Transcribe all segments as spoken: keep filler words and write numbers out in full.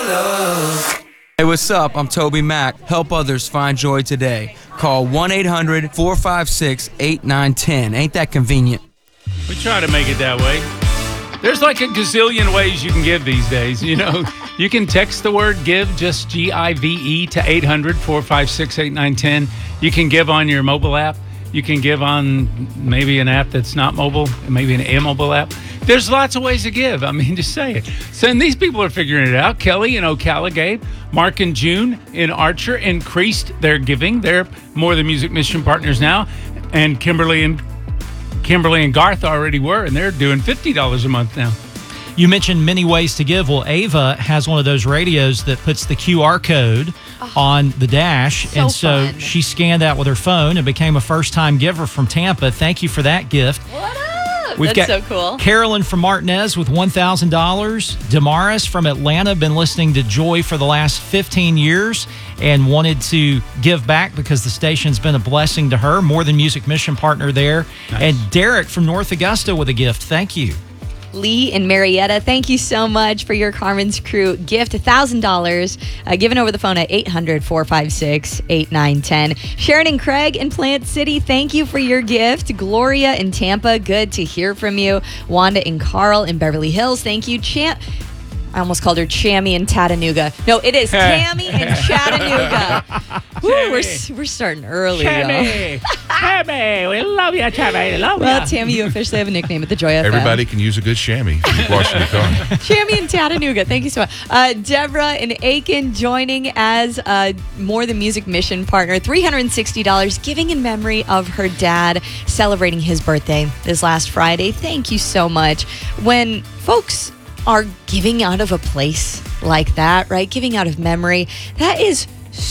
love. Hey, what's up? I'm Toby Mac. Help others find joy today. Call one eight hundred four five six eight nine one zero. Ain't that convenient? We try to make it that way. There's like a gazillion ways you can give these days, you know. You can text the word give, just G I V E, to eight hundred four five six eight nine one zero. You can give on your mobile app. You can give on maybe an app that's not mobile, maybe an immobile app. There's lots of ways to give. I mean, just say it. So, and these people are figuring it out. Kelly in Ocala gave. Mark and June in Archer increased their giving. They're More Than Music Mission partners now. And Kimberly and Kimberly and Garth already were, and they're doing fifty dollars a month now. You mentioned many ways to give. Well, Ava has one of those radios that puts the Q R code oh, on the dash. So and so fun. she scanned that with her phone and became a first-time giver from Tampa. Thank you for that gift. What up? We've That's got so cool. Carolyn from Martinez with one thousand dollars. Damaris from Atlanta, been listening to Joy for the last fifteen years and wanted to give back because the station's been a blessing to her. More Than Music Mission partner there. Nice. And Derek from North Augusta with a gift. Thank you. Lee and Marietta, thank you so much for your Carmen's Crew gift. one thousand dollars uh, given over the phone at eight hundred four five six eight nine one zero. Sharon and Craig in Plant City, thank you for your gift. Gloria in Tampa, good to hear from you. Wanda and Carl in Beverly Hills, thank you. Champ. I almost called her Chammy in Chattanooga. No, it is Tammy in Chattanooga. Woo, we're, we're starting early, Tammy, Tammy, we love you, Tammy, love Well, you. Tammy, you officially have a nickname at the Joy F M. Everybody can use a good chamois if you're washing your car. Chammy in Chattanooga, thank you so much. Uh, Deborah in Aiken joining as a More Than Music Mission partner. three hundred sixty dollars giving in memory of her dad celebrating his birthday this last Friday. Thank you so much. When folks are giving out of a place like that, right? Giving out of memory, that is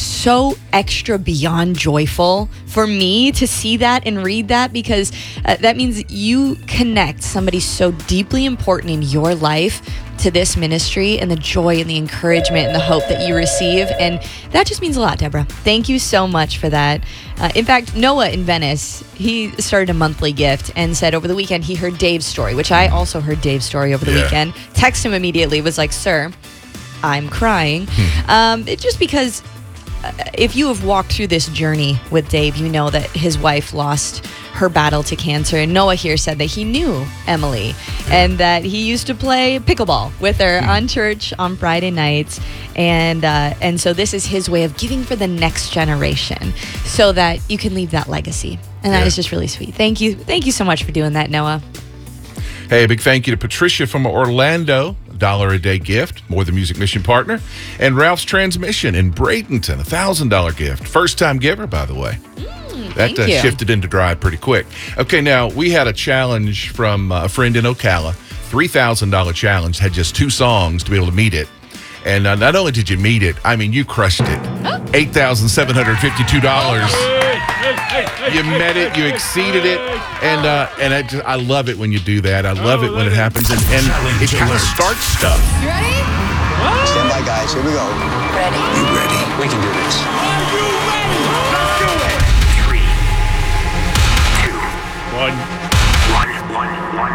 so extra beyond joyful for me to see that and read that, because uh, that means you connect somebody so deeply important in your life to this ministry and the joy and the encouragement and the hope that you receive. And that just means a lot, Deborah. Thank you so much for that. Uh, in fact, Noah in Venice, he started a monthly gift and said over the weekend he heard Dave's story, which I also heard Dave's story over the Yeah. weekend. Text him immediately, was like, sir, I'm crying. um, it, just because uh, if you have walked through this journey with Dave, you know that his wife lost her battle to cancer. And Noah here said that he knew Emily and that he used to play pickleball with her on church on Friday nights. And uh, and so this is his way of giving for the next generation so that you can leave that legacy. And that Yeah. is just really sweet. Thank you. Thank you so much for doing that, Noah. Hey, a big thank you to Patricia from Orlando, a dollar a day gift, More Than Music Mission partner, and Ralph's Transmission in Bradenton, a thousand dollar gift. First time giver, by the way. Mm, That thank uh, you. shifted into drive pretty quick. Okay, now we had a challenge from uh, a friend in Ocala, three thousand dollars challenge, had just two songs to be able to meet it. And uh, not only did you meet it, I mean, you crushed it. eight thousand seven hundred fifty-two dollars. You met it, you exceeded it, and uh, and I just I love it when you do that. I love it when it happens, and, and it kind of starts stuff. You ready? Stand by, guys. Here we go. Ready? You ready? We can do this. Are you ready? Let's do it. Three, two, One. one, one, one,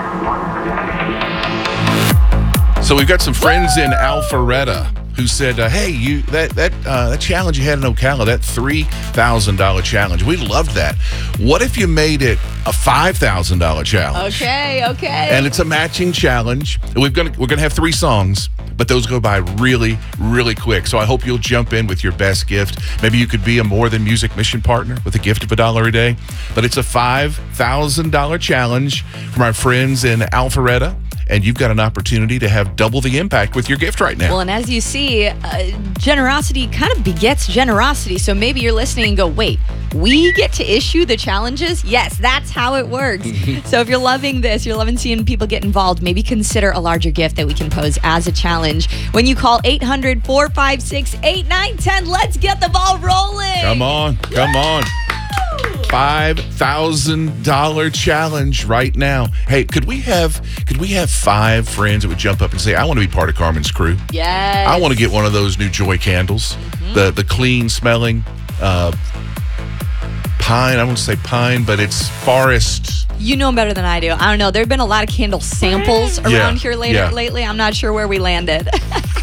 one. So we've got some friends in Alpharetta who said, uh, "Hey, you that that uh, that challenge you had in Ocala, that three thousand dollar challenge, we loved that. What if you made it a five thousand dollar challenge? Okay, okay. And it's a matching challenge. We've gonna we're gonna have three songs, but those go by really, really quick. So I hope you'll jump in with your best gift. Maybe you could be a More Than Music Mission partner with a gift of a dollar a day. But it's a five thousand dollar challenge from our friends in Alpharetta. And you've got an opportunity to have double the impact with your gift right now. Well, and as you see, uh, generosity kind of begets generosity. So maybe you're listening and go, wait, we get to issue the challenges? Yes, that's how it works. So if you're loving this, you're loving seeing people get involved, maybe consider a larger gift that we can pose as a challenge. When you call eight hundred four five six eight nine one zero, let's get the ball rolling. Come on, come on. five thousand dollar challenge right now. Hey, could we have could we have five friends that would jump up and say, I want to be part of Carmen's crew? Yes. I want to get one of those new Joy candles. Mm-hmm. The the clean smelling uh, pine. I won't say pine, but it's forest. You know better than I do. I don't know. There have been a lot of candle samples around Yeah, here later, yeah. lately. I'm not sure where we landed.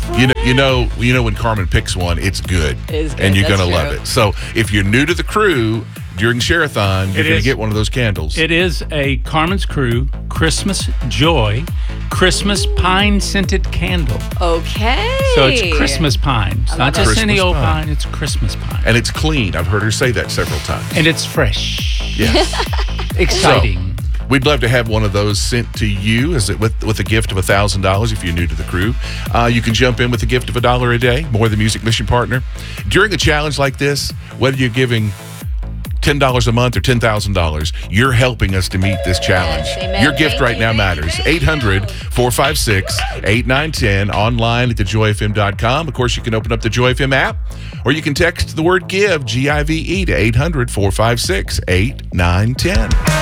You know, you know, you know when Carmen picks one, it's good, It is good, and you're that's gonna love true. it. So if you're new to the crew during Share-a-thon, you're It gonna is- get one of those candles. It is a Carmen's Crew Christmas Joy Christmas pine scented candle. Okay. So it's Christmas pine. It's I not love just that. any Christmas old pine. pine. It's Christmas pine. and it's clean. I've heard her say that several times. And it's fresh. Yes. Exciting. So, we'd love to have one of those sent to you as it, with, with a gift of one thousand dollars if you're new to the crew. Uh, you can jump in with a gift of a dollar a day, More Than Music Mission Partner. During a challenge like this, whether you're giving ten dollars a month or ten thousand dollars, you're helping us to meet this challenge. amen. Your gift Thank right you, now thank you, matters. thank you. eight hundred, four five six, eight nine one zero, online at the joy f m dot com. Of course, you can open up the Joy F M app, or you can text the word GIVE, G I V E, to eight hundred, four five six, eight nine one zero.